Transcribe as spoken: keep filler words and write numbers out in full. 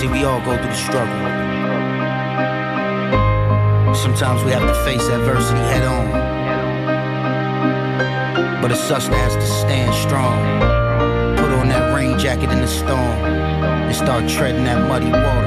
See, we all go through the struggle. Sometimes we have to face adversity head on. But it's us that has to stand strong. Put on that rain jacket in the storm and start treading that muddy water.